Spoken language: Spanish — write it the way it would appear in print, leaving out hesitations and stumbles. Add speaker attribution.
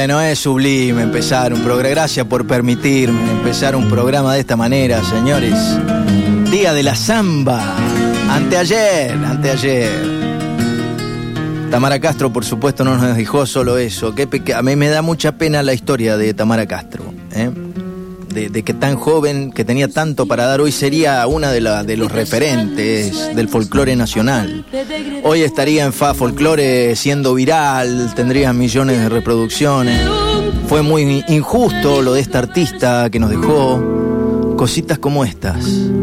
Speaker 1: No es sublime empezar un programa. Gracias por permitirme empezar un programa de esta manera, señores. Día de la Zamba. Anteayer. Tamara Castro, por supuesto, no nos dejó solo eso. A mí me da mucha pena la historia de Tamara Castro, de que tan joven, que tenía tanto para dar. Hoy sería una de los referentes del folclore nacional. Hoy estaría en Fa Folclore siendo viral, tendría millones de reproducciones. Fue muy injusto lo de esta artista que nos dejó. Cositas como estas.